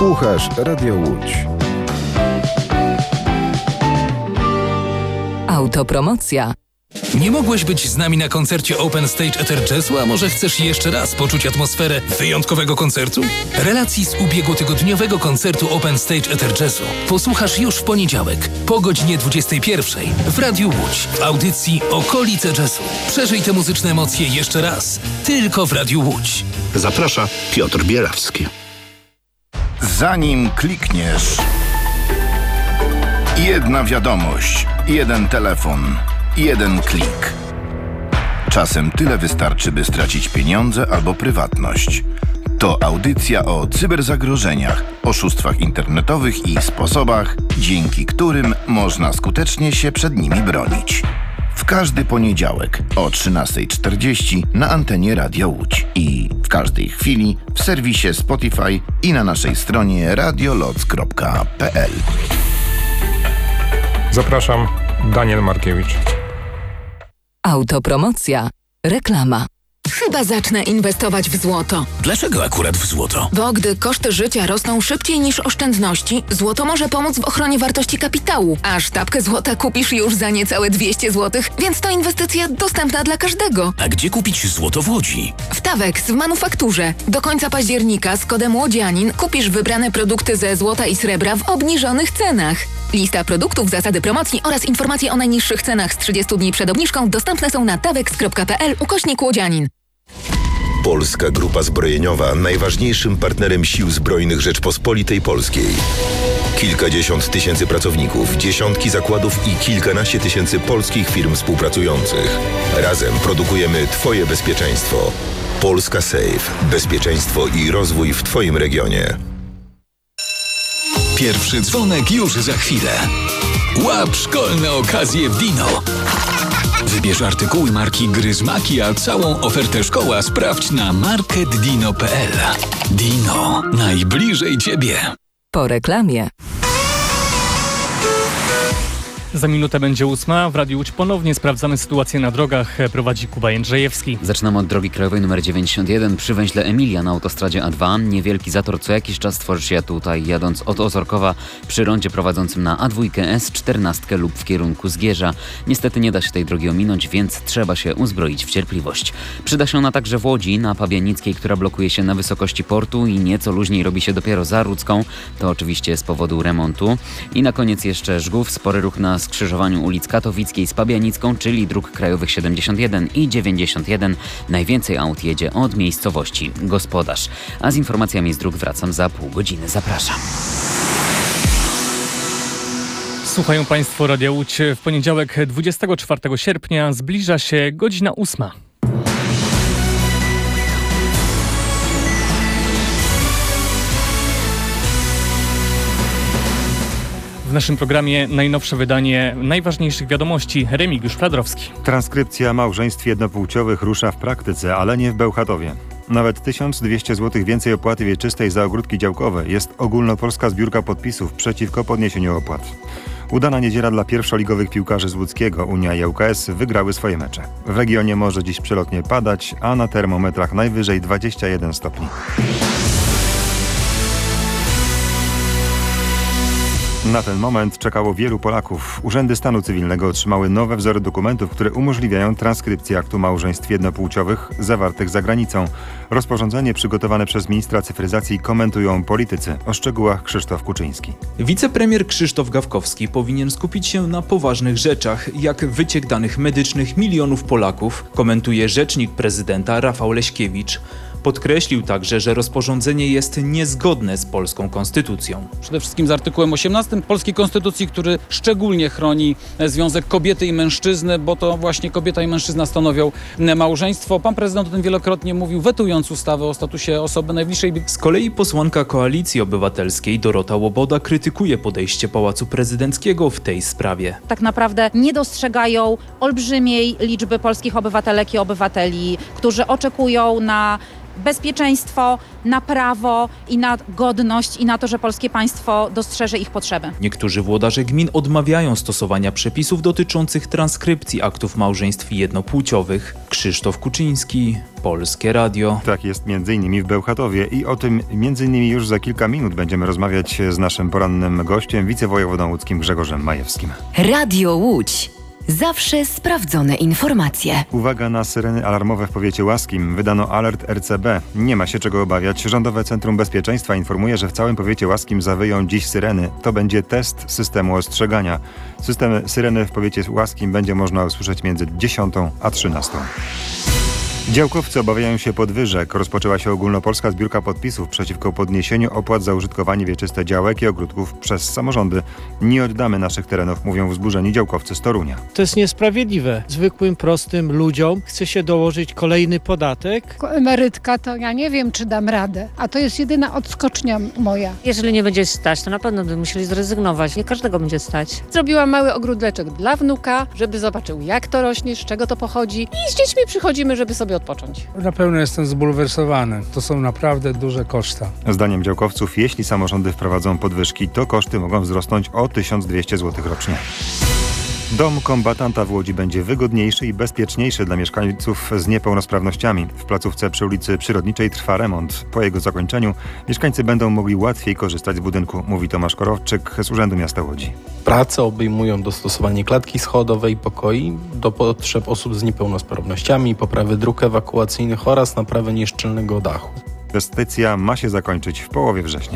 Słuchasz Radio Łódź. Autopromocja. Nie mogłeś być z nami na koncercie Open Stage Ether Jazzu, a może chcesz jeszcze raz poczuć atmosferę wyjątkowego koncertu? Relacji z ubiegłotygodniowego koncertu Open Stage Ether Jazzu posłuchasz już w poniedziałek po godzinie 21 w Radiu Łódź w audycji Okolice Jazzu. Przeżyj te muzyczne emocje jeszcze raz, tylko w Radiu Łódź. Zaprasza Piotr Bielawski. Zanim klikniesz, jedna wiadomość, jeden telefon, jeden klik. Czasem tyle wystarczy, by stracić pieniądze albo prywatność. To audycja o cyberzagrożeniach, oszustwach internetowych i sposobach, dzięki którym można skutecznie się przed nimi bronić. W każdy poniedziałek o 13:40 na antenie Radia Łódź i w każdej chwili w serwisie Spotify i na naszej stronie radioloc.pl. Zapraszam, Daniel Markiewicz. Autopromocja. Reklama. Chyba zacznę inwestować w złoto. Dlaczego akurat w złoto? Bo gdy koszty życia rosną szybciej niż oszczędności, złoto może pomóc w ochronie wartości kapitału. A sztabkę złota kupisz już za niecałe 200 zł, więc to inwestycja dostępna dla każdego. A gdzie kupić złoto w Łodzi? W Tawex w manufakturze. Do końca października z kodem Łodzianin kupisz wybrane produkty ze złota i srebra w obniżonych cenach. Lista produktów, zasady promocji oraz informacje o najniższych cenach z 30 dni przed obniżką dostępne są na tawex.pl/Łodzianin. Polska Grupa Zbrojeniowa, najważniejszym partnerem Sił Zbrojnych Rzeczpospolitej Polskiej. Kilkadziesiąt tysięcy pracowników, dziesiątki zakładów i kilkanaście tysięcy polskich firm współpracujących. Razem produkujemy Twoje bezpieczeństwo. Polska Safe. Bezpieczeństwo i rozwój w Twoim regionie. Pierwszy dzwonek już za chwilę. Łap szkolne okazje w Dino. Wybierz artykuły marki Gryzmaki, a całą ofertę szkoła sprawdź na marketdino.pl. Dino. Najbliżej Ciebie. Po reklamie. Za minutę będzie 8. W Radiu Łódź ponownie sprawdzamy sytuację na drogach. Prowadzi Kuba Jędrzejewski. Zaczynamy od drogi krajowej nr 91 przy węźle Emilia na autostradzie A2. Niewielki zator co jakiś czas tworzy się tutaj, jadąc od Ozorkowa przy rondzie prowadzącym na A2 S14 lub w kierunku Zgierza. Niestety nie da się tej drogi ominąć, więc trzeba się uzbroić w cierpliwość. Przyda się ona także w Łodzi na Pabianickiej, która blokuje się na wysokości portu i nieco luźniej robi się dopiero za Rudzką. To oczywiście z powodu remontu. I na koniec jeszcze Żgów, spory ruch na skrzyżowaniu ulic Katowickiej z Pabianicką, czyli dróg krajowych 71 i 91. Najwięcej aut jedzie od miejscowości Gospodarz. A z informacjami z dróg wracam za pół godziny. Zapraszam. Słuchają Państwo Radia Łódź. W poniedziałek 24 sierpnia zbliża się godzina 8. W naszym programie najnowsze wydanie najważniejszych wiadomości. Remigiusz Fladrowski. Transkrypcja małżeństw jednopłciowych rusza w praktyce, ale nie w Bełchatowie. Nawet 1200 zł więcej opłaty wieczystej za ogródki działkowe jest ogólnopolska zbiórka podpisów przeciwko podniesieniu opłat. Udana niedziela dla pierwszoligowych piłkarzy z łódzkiego. Unia i ŁKS wygrały swoje mecze. W regionie może dziś przelotnie padać, a na termometrach najwyżej 21 stopni. Na ten moment czekało wielu Polaków. Urzędy stanu cywilnego otrzymały nowe wzory dokumentów, które umożliwiają transkrypcję aktu małżeństw jednopłciowych zawartych za granicą. Rozporządzenie przygotowane przez ministra cyfryzacji komentują politycy. O szczegółach Krzysztof Kuczyński. Wicepremier Krzysztof Gawkowski powinien skupić się na poważnych rzeczach, jak wyciek danych medycznych milionów Polaków, komentuje rzecznik prezydenta Rafał Leśkiewicz. Podkreślił także, że rozporządzenie jest niezgodne z polską konstytucją. Przede wszystkim z artykułem 18 polskiej konstytucji, który szczególnie chroni związek kobiety i mężczyzny, bo to właśnie kobieta i mężczyzna stanowią małżeństwo. Pan prezydent o tym wielokrotnie mówił, wetując ustawę o statusie osoby najbliższej. Z kolei posłanka Koalicji Obywatelskiej Dorota Łoboda krytykuje podejście Pałacu Prezydenckiego w tej sprawie. Tak naprawdę nie dostrzegają olbrzymiej liczby polskich obywatelek i obywateli, którzy oczekują na bezpieczeństwo, na prawo i na godność i na to, że polskie państwo dostrzeże ich potrzeby. Niektórzy włodarze gmin odmawiają stosowania przepisów dotyczących transkrypcji aktów małżeństw jednopłciowych. Krzysztof Kuczyński, Polskie Radio. Tak jest m.in. w Bełchatowie i o tym m.in. już za kilka minut będziemy rozmawiać z naszym porannym gościem, wicewojewodą łódzkim Grzegorzem Majewskim. Radio Łódź. Zawsze sprawdzone informacje. Uwaga na syreny alarmowe w powiecie łaskim. Wydano alert RCB. Nie ma się czego obawiać. Rządowe Centrum Bezpieczeństwa informuje, że w całym powiecie łaskim zawyją dziś syreny. To będzie test systemu ostrzegania. System syreny w powiecie łaskim będzie można usłyszeć między 10 a 13. Działkowcy obawiają się podwyżek. Rozpoczęła się ogólnopolska zbiórka podpisów przeciwko podniesieniu opłat za użytkowanie wieczyste działek i ogródków przez samorządy. Nie oddamy naszych terenów, mówią wzburzeni działkowcy z Torunia. To jest niesprawiedliwe. Zwykłym, prostym ludziom chce się dołożyć kolejny podatek. Jako emerytka to ja nie wiem, czy dam radę, a to jest jedyna odskocznia moja. Jeżeli nie będzie stać, to na pewno będziemy musieli zrezygnować. Nie każdego będzie stać. Zrobiłam mały ogródleczek dla wnuka, żeby zobaczył, jak to rośnie, z czego to pochodzi i z dziećmi przychodzimy, żeby sobie odpocząć. Na pewno jestem zbulwersowany. To są naprawdę duże koszta. Zdaniem działkowców, jeśli samorządy wprowadzą podwyżki, to koszty mogą wzrosnąć o 1200 zł rocznie. Dom kombatanta w Łodzi będzie wygodniejszy i bezpieczniejszy dla mieszkańców z niepełnosprawnościami. W placówce przy ulicy Przyrodniczej trwa remont. Po jego zakończeniu mieszkańcy będą mogli łatwiej korzystać z budynku, mówi Tomasz Korowczyk z Urzędu Miasta Łodzi. Prace obejmują dostosowanie klatki schodowej pokoi do potrzeb osób z niepełnosprawnościami, poprawę dróg ewakuacyjnych oraz naprawę nieszczelnego dachu. Inwestycja ma się zakończyć w połowie września.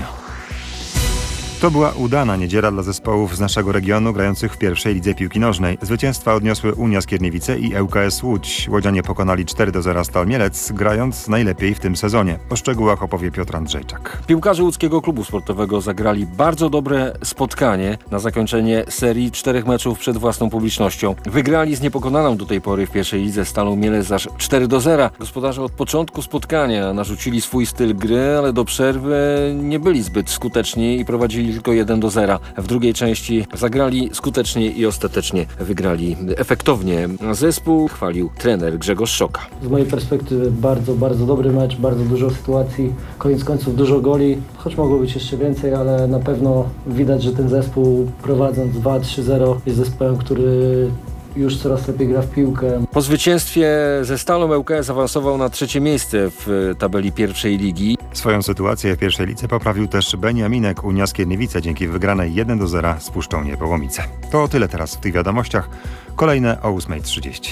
To była udana niedziela dla zespołów z naszego regionu grających w pierwszej lidze piłki nożnej. Zwycięstwa odniosły Unia Skierniewice i ŁKS Łódź. Łodzianie pokonali 4-0 Stal Mielec, grając najlepiej w tym sezonie. O szczegółach opowie Piotr Andrzejczak. Piłkarze łódzkiego klubu sportowego zagrali bardzo dobre spotkanie na zakończenie serii 4 meczów przed własną publicznością. Wygrali z niepokonaną do tej pory w pierwszej lidze Stalą Mielec aż 4-0. Gospodarze od początku spotkania narzucili swój styl gry, ale do przerwy nie byli zbyt skuteczni i prowadzili tylko 1-0. W drugiej części zagrali skutecznie i ostatecznie wygrali efektownie. Zespół chwalił trener Grzegorz Szoka. Z mojej perspektywy bardzo dobry mecz, bardzo dużo sytuacji, koniec końców dużo goli, choć mogło być jeszcze więcej, ale na pewno widać, że ten zespół prowadząc 2-3-0 jest zespołem, który już coraz lepiej gra w piłkę. Po zwycięstwie ze Stalą ŁKS awansował na 3. miejsce w tabeli pierwszej ligi. Swoją sytuację w pierwszej lidze poprawił też Beniaminek Unia Skierniewice dzięki wygranej 1-0 z Puszczą Niepołomice. To tyle teraz w tych wiadomościach. Kolejne o 8:30.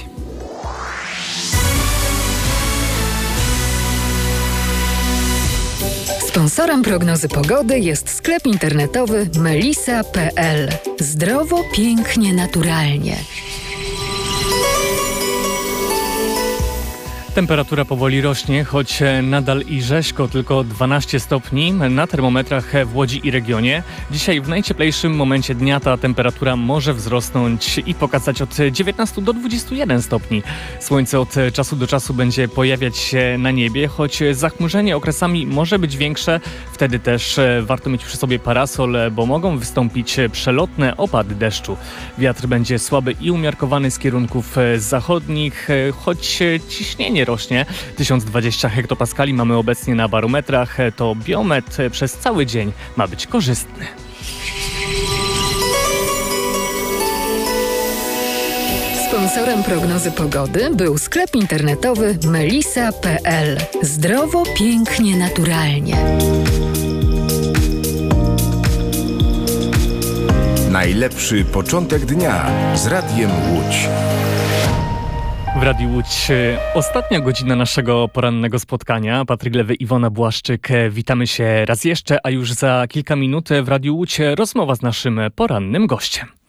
Sponsorem prognozy pogody jest sklep internetowy melisa.pl. Zdrowo, pięknie, naturalnie. Temperatura powoli rośnie, choć nadal i rzeźko, tylko 12 stopni na termometrach w Łodzi i regionie. Dzisiaj w najcieplejszym momencie dnia ta temperatura może wzrosnąć i pokazać od 19 do 21 stopni. Słońce od czasu do czasu będzie pojawiać się na niebie, choć zachmurzenie okresami może być większe. Wtedy też warto mieć przy sobie parasol, bo mogą wystąpić przelotne opady deszczu. Wiatr będzie słaby i umiarkowany z kierunków zachodnich, choć ciśnienie rośnie. 1020 hektopaskali mamy obecnie na barometrach. To biometr przez cały dzień ma być korzystny. Sponsorem prognozy pogody był sklep internetowy melisa.pl. Zdrowo, pięknie, naturalnie. Najlepszy początek dnia z Radiem Łódź. W Radiu Łódź ostatnia godzina naszego porannego spotkania. Patryk Lewy, Iwona Błaszczyk. Witamy się raz jeszcze, a już za kilka minut w Radiu Łódź rozmowa z naszym porannym gościem.